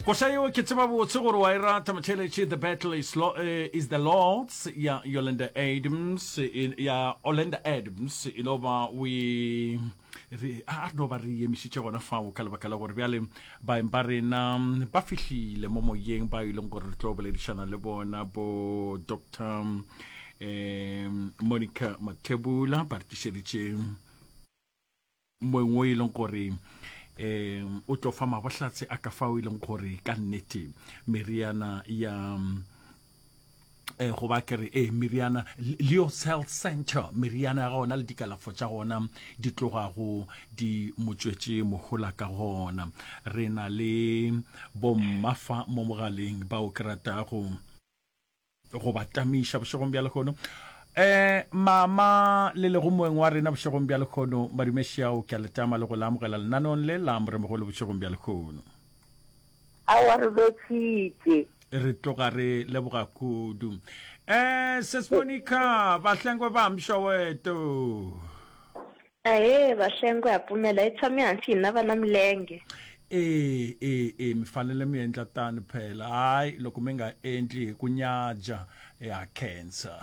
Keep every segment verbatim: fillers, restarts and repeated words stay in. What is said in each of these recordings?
Kosayo Kitsaba Tsuguru Waira Tamachelechi, the battle is lo, uh, is the Lord's, ya Yolanda Adams, in ya Olanda Adams, in over we ah no bari yemishi gona fa o kala bakala gore bjale ba mpare na ba fihlile mo moyeng ba ile gore tlo boledishana le bona bo Doctor eh Monica Matebula ba tsheditse mo ngwe ile gore eh o tlo fa mabahlatse a ka fa o ile gore ka nnete meriana ya eh go ba kere eh meriana Leo Cell Center meriana ga ona le dikalafo tša gona di tloga go di motswetse mohola ka gona re na le bommafa mo mogaleng ba o krata go go batamisha bosegong bja lekgono eh mama le le go moeng wa rena bosegong bja lekgono madumeshia o ke letama le go lamogela lenanon le lamre mo go le bosegong bja lekgono a wa re botshitse re tloga re leboga kudu eh Sis Monica bahlengwe ba mshoweto eh bahlengwe yapumela ithami anti na bana mlenge eh eh eh mifanele mi endla tani phela hayi loko mi nga endli kunyaja ya cancer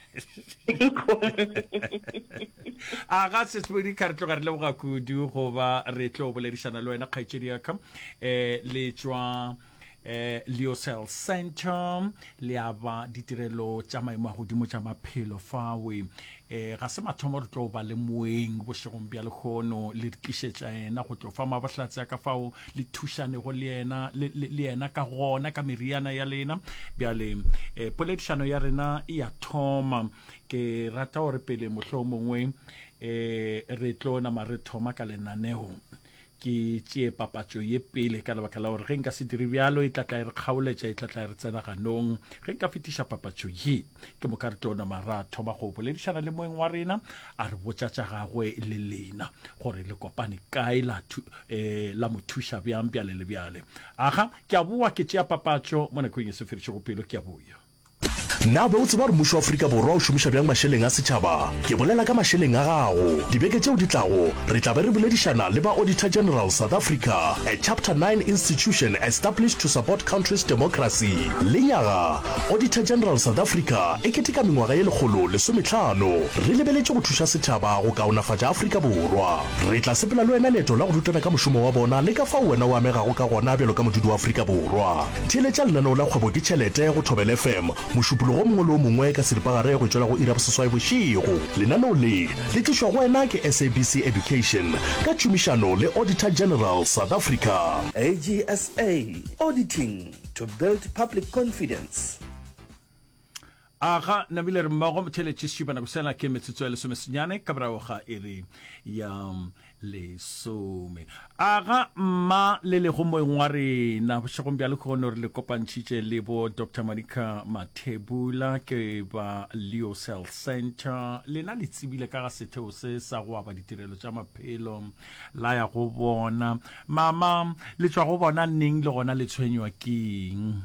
aga Sis Monica re tloga re leboga kudu go ba re tlo boledishana le wena kgaitsedi ya ka eh le tswa eh Leo Cell Center le aba ditirelo tša maemo a godimo tša maphelo fawe eh ga se mathomo re tlo ba le moeng bo segong bja lekgono le tlišetša ena go tlo fa mabahlatse ka fao le thušane go le ena le ena ka gona ka meriana ya lena bjale eh poledišano ya rena e ya thoma ke rata gore pele mohlo mongwe eh re tlo na mare thoma ka lenaneo ke tšee papatšo ye pele ka lebaka la gore ge nka se dire bjalo e tlatla e re kgaoletša e tlatla e re tsena ganong ge nka fetiša papatšo ye ke mo ka re tona mara thoma go boledišana le moeng wa rena a re botšatša gagwe le lena gore le kopane kae la eh la mo thuša bjang bjale le bjale aga ke a boa ke tšea papatšo mo nakong e se fediše go pelo ke a boya na be o tseba re mmušo wa Afrika Borwa o šomiša bjang mašeleng a setšhaba ke bolela ka mašeleng a gago dibeke tšeo di tlago re tla be re boledišana le ba Auditor General South Africa, a chapter nine institution established to support countries' democracy. Lenyaga Auditor General South Africa e keteka mengwaga ye lekgolo lesomehlano re lebeletše go thuša setšhaba go kaonafatša Afrika Borwa. Re tla sepela le wena leeto la go rutana ka mošomo wa bona le ka fao wena o amegago ka gona bjalo ka modudi wa Afrika Borwa. Theeletša lenaneo la kgwebo ke tšhelete go Thobela F M mošupolo go mongwe le o mongwe ka seripagare go tšwela go ira boseswai bošego. Lenaneo le le tlišwa go wena ke S A B C Education ka tšomišano le Auditor General South Africa. A G S A, auditing to build public confidence. aga nabile re mmago motšheletše šibana bosela ke metsotso ya lesomesenyane ka morago ga iri ya lesome aga mma le le go moeng wa rena bošegong bja lekgono re le kopantšhitše le bo Doctor Monica Matebula ke ba Leo Cell Center lena le tsebile ka ga setheo se sa go aba ditirelo tša maphelo la ya go bona mama le tšwa go bona neng le gona le tshwenywa keng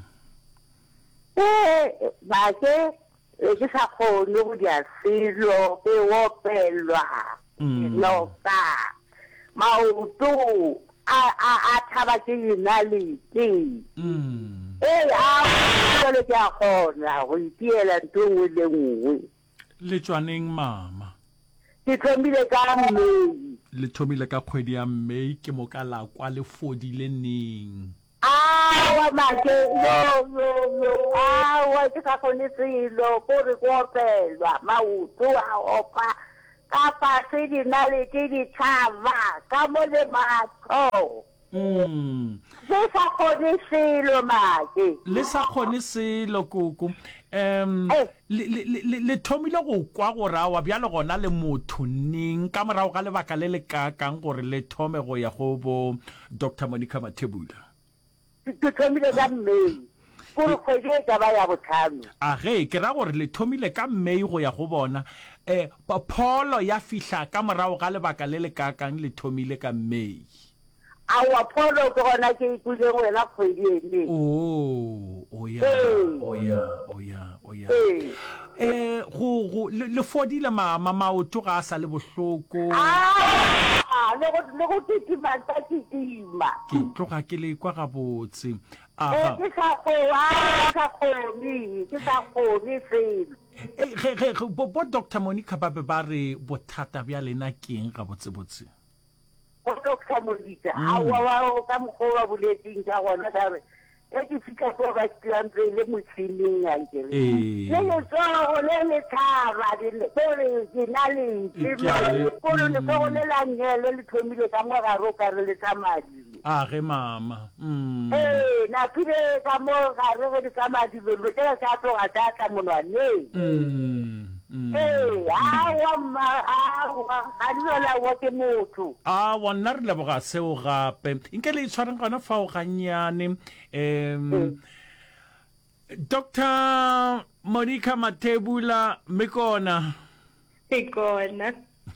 eh ba ke ke sa kgone go dia selo ke opelwa no ka maoto a a a thaba ke ina le ke eh a le ke a kgona go itiela ntongwe le nngwe le tswaneng mama ke thomile ka Mei le thomile ka kgwedi ya Mei ke mo ka la kwa le fodile neng awa make no no no awa ke sa kgone selo gore go opelwa maoto a opa ka pase dinalete di tšhaba ka mo le matho mm se sa kgone selo make le sa kgone selo koko em le le le thomile go kwa gore a wa bjalo gona le motho ning ka morago ga lebaka le le ka kang gore le thome go ya go bo Doctor Monica Matebula ke thomile ka Mei gore kgwedi e ka ba ya botlhano a ge ke ra gore le thomile ka Mei go ya go bona eh pholo ya fihla ka morago ga lebaka le le ka kang le thomile ka Mei awa pholo ke gona ke ipule wena kgwedi ene oh o ya o ya o ya o ya eh go go le fodile mama maoto ga sa le bohloko ah le go le go titima tsa titima ke tloga ke le kwa ga botse e aga ke sa go a sa go ni ke sa go ni fela eh ge ge ge- bo bo Doctor Monica ba be ba re bothata bja lena keng ga botse botse go Doctor Monica a wa wa ka mokgwa wa buletseng ka gona ka re e ke fika go ba tlampe le motšhining ya nkele eh le le tsogo le le thaba le gore ke na le Ke a le- gore le go le la ngele le thomile ka mo garo ka re le tsamadi a ge mama mm eh na pile ka mo gare ge di tsamadi le le tla ka tloga ka ka monwane mm mm eh a wa ma a wa a di la wa ke motho a wona re leboga seo gape nke le tshwareng gona fao gannyane um Doctor Monica Mathebula Mekona Ikona.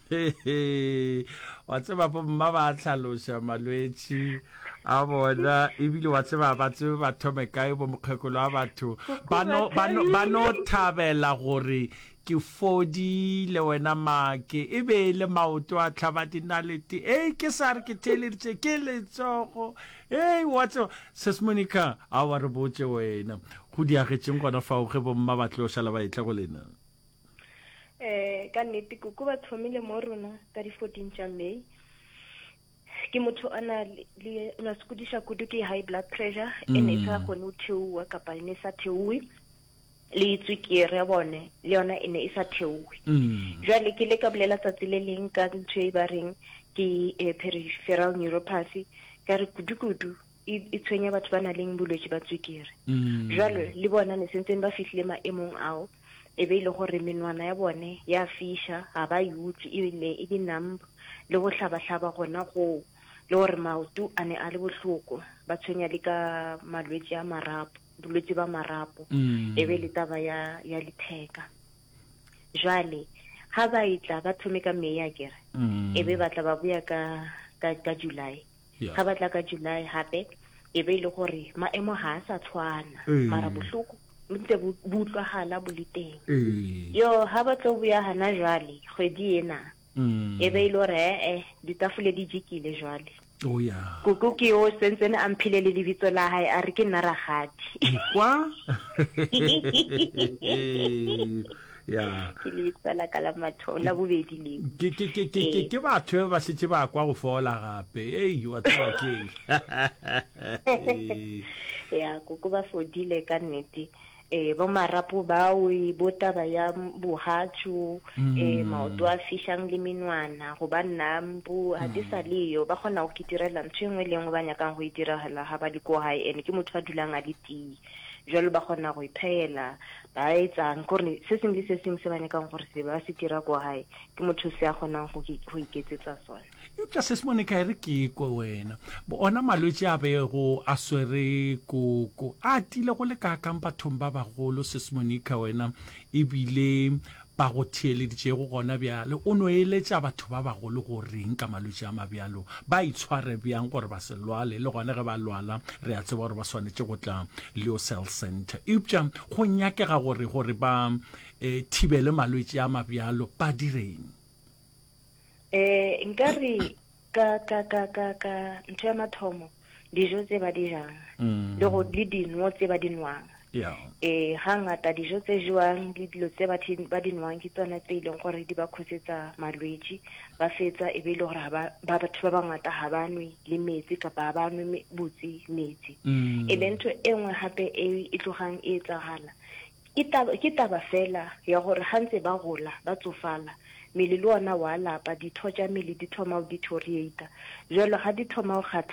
wa tseba bo mma ba tlhaloša malwetši a bona ebile wa tseba ba tsebe ba thome kae bo mokgekolo a batho ba no- ba no ba no thabela gore ke fodile wena make e be le maoto a tlhaba dinalete ei ke sa re ke theleditše ke letsogo ei wa tseba Sis Monica a wa re botse wena go diagetšeng gona fao ge bo mma ba tlo šala ba etle go lena Eh ka nnete kuku ba thomile mo rona ka di fourteen tša May. Ke motho ana le la skudisha kudu ke high blood pressure ene sa go no theowa kapa ene sa theowe le tswikere bone le yona ene e sa theowe. mm Jwale ke le ka bolela tsatsi le leng ka ntho e ba reng ke eh, peripheral neuropathy ka re kudu kudu e e tshwenya batho ba na leng bolwetse ba tswikere. mm Jwale le bona ne sentseng ba fihlile maemong ao e be ile gore menwana ya bone ya fisha ga ba yutse ebile e dinambo le go hlaba-hlaba gona go le gore maoto a ne a le bohloko ba tshwenya le ka malwetse a marapo bolwetse ba marapo mm e be le taba ya ya letheka jwale ga ba itla ba thome ka May ya kere mm e be batla ba buya ka ka ka July Yeah. ga batla ka July hape e be ile gore maemo ha a sa tshwana Eh. mara bohloko ntse bo utlwagala bo le teng eh yo ha ba tlo buya hana jwale kgwedi ena mm e be ile re eh ditafole di jikile jwale oh ya kuku ke o sentsene a mphile le lebitso la hae a re ke nna ragadi kwa ya ke lebitso la ka la matho la bobedi le ke ke ke ke ke ke batho ba setse ba kwa go fola gape ei wa tswa ke ya kuku ba fodile ka nnete eh bo marapo ba o bo taba ya bohatsu eh maoto a fishang le minwana go ba nnambu a di sa leyo ba gona go kitirela ntse ngwe le ngwe ba nyakang go itirela ha ba di ko hae ene ke motho a dulang a diti jalo ba gona go iphela ba etsang gore se sengwe se sengwe se ba nyakang gore se ba se tira ko hae ke motho se a gonang go go iketsetsa sona ka Sis Monica re ke ko wena bo ona malwetse a bego a swere ko ko a tile go le ka kang bathong ba bagolo Sis Monica wena ebile ba go theeleditše go gona bjale o no eletša batho ba bagolo go reng ka malwetse a mabjalo ba itshware bjang gore ba se lwale le gona ge ba lwala re a tseba gore ba swanetše go tla Leo Cell Center eupša go nyakega gore gore ba um thibele malwetse a mabjalo ba direng eh nkare ka ka ka ka ka ntho ya mathomo dijo tse ba di jang le go le dino tse ba di nwang yeah eh hangata dijo tse jwang le dilo tse ba ba di nwang ke tsona tse ileng gore di ba khosetsa malwetse ba fetsa e be ile gore ba ba batho ba bangata ha ba nwe le metsi kapa ba nwe botsi metsi e le ntho e nngwe hape e e tlogang e etsagala ke taba ke taba fela ya gore hantse ba gola ba tsofala mele le ona wa lapa di thoja mele di thoma o deteriorate jalo ha di thoma o kgatha